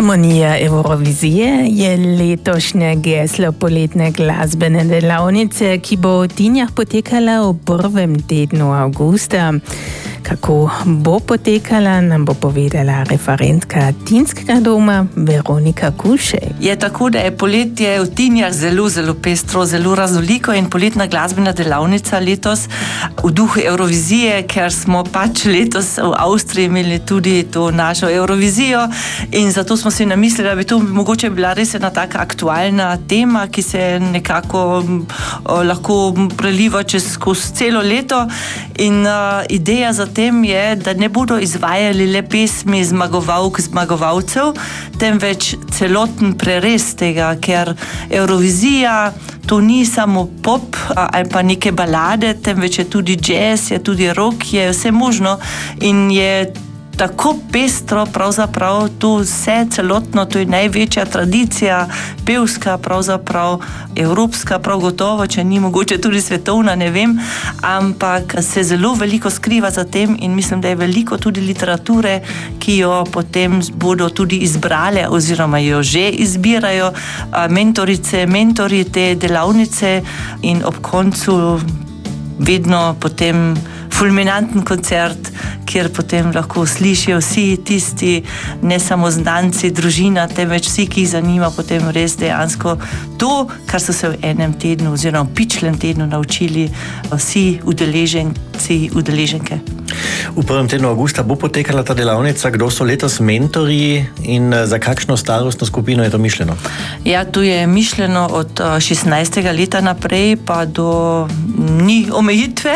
Harmonija Eurovizije je letošnje geslo poletne glasbene delavnice, ki bo v Tinjah potekala v prvem tednu avgusta. Kako bo potekala, nam bo povedala referentka Tinskega doma Veronika Kušej. Je tako, da je poletje v Tinjah zelo pestro, zelo raznoliko in poletna glasbena delavnica letos v duhu Eurovizije, ker smo pač letos v Avstriji imeli tudi to našo Eurovizijo in zato smo si namislili, da bi to mogoče bila res ena taka aktualna tema, ki se nekako lahko preliva skozi celo leto in ideja za tem je, da ne bodo izvajali le pesmi zmagovalcev, temveč celoten prerez tega, ker Eurovizija to ni samo pop ali pa neke balade, temveč je tudi jazz, je tudi rock, je vse možno in je tako pestro, pravzaprav to vse celotno, to je največja tradicija, pevska, pravzaprav evropska, prav gotovo, če ni mogoče tudi svetovna, ne vem, ampak se zelo veliko skriva za tem in mislim, da je veliko tudi literature, ki jo potem bodo tudi izbrale oziroma jo že izbirajo mentorice, mentori te delavnice in ob koncu vedno potem fulminanten koncert, kjer potem lahko slišijo vsi tisti, ne samo znanci, družina, temveč vsi, ki jih zanima potem res dejansko to, kar so se v enem tednu oziroma v pičlem tednu naučili vsi udeleženci, udeleženke. V prvem tednu avgusta bo potekala ta delavnica. Kdo so letos mentorji in za kakšno starostno skupino je to mišljeno? Ja, to je mišljeno od 16. leta naprej pa do ni omejitve,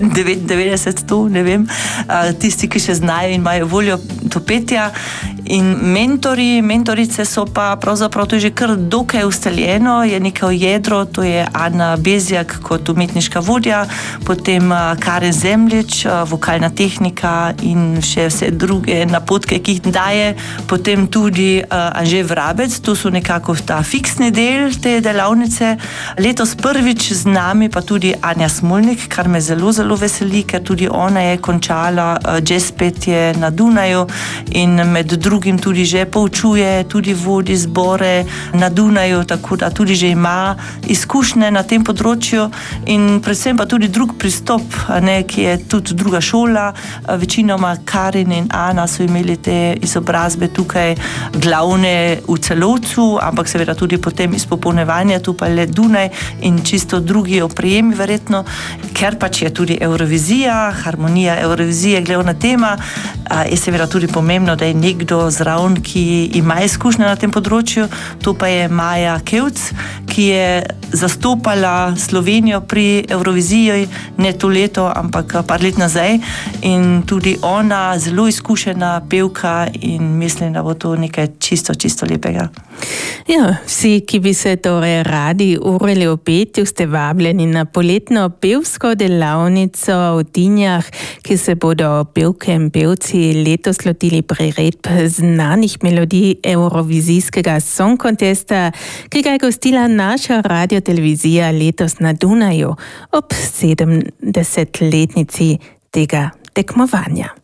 99, 100, ne vem, tisti, ki še znajo in imajo voljo do petja. In mentorice so pa pravzaprav to je že kar dokaj ustaljeno, je neko jedro, to je Ana Bezjak kot umetniška vodja, potem Karen Zemljič, vokalna tehnika in še vse druge napotke, ki jih daje, potem tudi Anže Vrabec, to so nekako ta fiksni del te delavnice. Letos prvič z nami pa tudi Anja Smolnik, kar me zelo veseli, ker tudi ona je končala jazz petje na Dunaju in med drugim tudi že poučuje, tudi vodi zbore na Dunaju, tako da tudi že ima izkušnje na tem področju in predvsem pa tudi drug pristop, ki je tudi druga šola. Večinoma Karin in Ana so imeli te izobrazbe tukaj glavne v Celovcu, ampak seveda tudi potem izpopolnevanje, tu pa le Dunaj in čisto drugi oprijemi verjetno, ker pač je tudi Eurovizija, harmonija Eurovizije glavna tema, je seveda tudi pomembno, da je nekdo zraven, ki ima izkušnje na tem področju, to pa je Maja Kevc, ki je zastopala Slovenijo pri Euroviziji, ne to leto, ampak par let nazaj in tudi ona zelo izkušena pevka in mislim, da bo to nekaj čisto lepega. Ja, vsi, ki bi se torej radi urili v petju, ste vabljeni na poletno pevsko delavnico v Tinjah, ki se bodo pevke in pevci letos lotili priredb znanih melodij Eurovizijskega song contesta, ki ga je gostila naša radiotelevizija letos na Dunaju ob 70-letnici tega tekmovanja.